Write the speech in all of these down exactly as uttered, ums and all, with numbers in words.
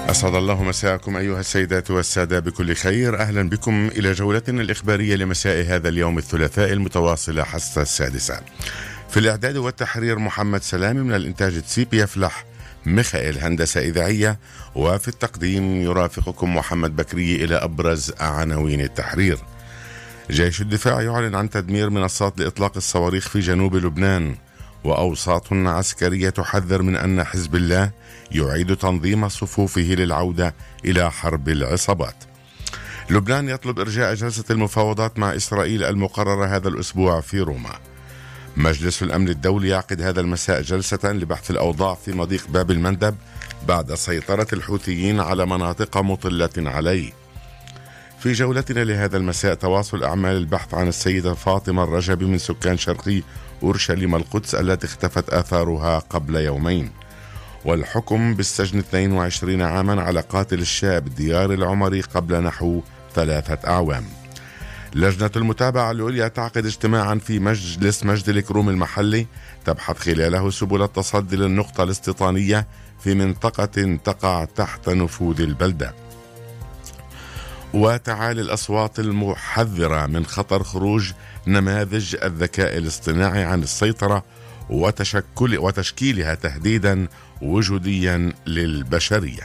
أسعد الله مساءكم أيها السيدات والسادة بكل خير. أهلا بكم إلى جولتنا الإخبارية لمساء هذا اليوم الثلاثاء المتواصلة حتى السادسة. في الإعداد والتحرير محمد سلامي، من الإنتاج تسيب يفلح ميخائيل، هندسة إذاعية، وفي التقديم يرافقكم محمد بكري. إلى أبرز عناوين التحرير: جيش الدفاع يعلن عن تدمير منصات لإطلاق الصواريخ في جنوب لبنان، وأوساط عسكرية تحذر من أن حزب الله يعيد تنظيم صفوفه للعودة إلى حرب العصابات. لبنان يطلب إرجاء جلسة المفاوضات مع إسرائيل المقررة هذا الأسبوع في روما. مجلس الأمن الدولي يعقد هذا المساء جلسة لبحث الأوضاع في مضيق باب المندب بعد سيطرة الحوثيين على مناطق مطلة عليه. في جولتنا لهذا المساء: تواصل أعمال البحث عن السيدة فاطمة الرجبي من سكان شرقي أورشليم القدس التي اختفت آثارها قبل يومين، والحكم بالسجن اثنين وعشرين عاما على قاتل الشاب ديار العمري قبل نحو ثلاثة أعوام. لجنة المتابعة العليا تعقد اجتماعا في مجلس مجد الكروم المحلي تبحث خلاله سبل التصدي للنقطة الاستيطانية في منطقة تقع تحت نفوذ البلدة. وتعالي الأصوات المحذرة من خطر خروج نماذج الذكاء الاصطناعي عن السيطرة وتشكل وتشكيلها تهديدا وجوديا للبشرية.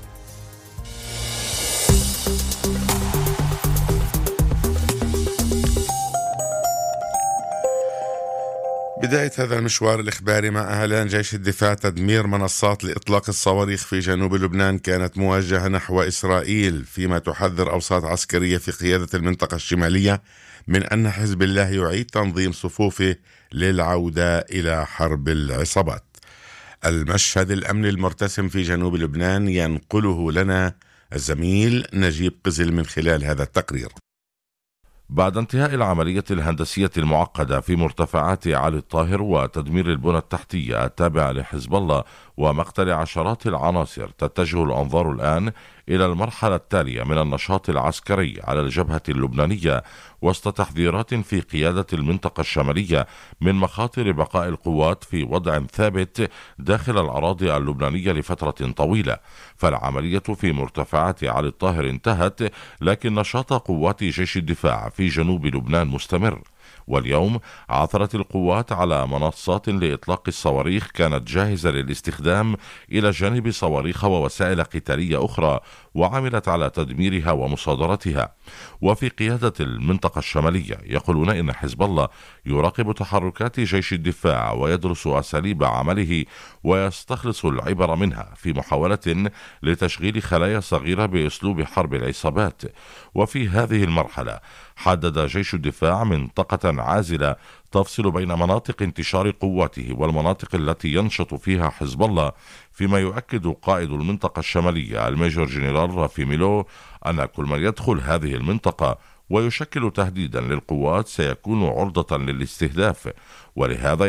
بداية هذا المشوار الإخباري مع أعلان جيش الدفاع تدمير منصات لإطلاق الصواريخ في جنوب لبنان كانت موجهة نحو إسرائيل، فيما تحذر أوساط عسكرية في قيادة المنطقة الشمالية من أن حزب الله يعيد تنظيم صفوفه للعودة إلى حرب العصابات. المشهد الأمني المرتسم في جنوب لبنان ينقله لنا الزميل نجيب قزل من خلال هذا التقرير. بعد انتهاء العملية الهندسية المعقدة في مرتفعات علي الطاهر وتدمير البنى التحتية التابعة لحزب الله ومقتل عشرات العناصر، تتجه الأنظار الآن إلى المرحلة التالية من النشاط العسكري على الجبهة اللبنانية، وسط تحذيرات في قيادة المنطقة الشمالية من مخاطر بقاء القوات في وضع ثابت داخل الأراضي اللبنانية لفترة طويلة. فالعملية في مرتفعات علي الطاهر انتهت، لكن نشاط قوات جيش الدفاع في جنوب لبنان مستمر. واليوم عثرت القوات على منصات لإطلاق الصواريخ كانت جاهزة للاستخدام إلى جانب صواريخ ووسائل قتالية أخرى، وعملت على تدميرها ومصادرتها. وفي قيادة المنطقة الشمالية يقولون إن حزب الله يراقب تحركات جيش الدفاع ويدرس أساليب عمله ويستخلص العبر منها في محاولة لتشغيل خلايا صغيرة بأسلوب حرب العصابات. وفي هذه المرحلة حدد جيش الدفاع منطقة عازلة تفصل بين مناطق انتشار قواته والمناطق التي ينشط فيها حزب الله، فيما يؤكد قائد المنطقة الشمالية الميجور جنرال رافي ميلو أن كل من يدخل هذه المنطقة ويشكل تهديدا للقوات سيكون عرضة للاستهداف، ولهذا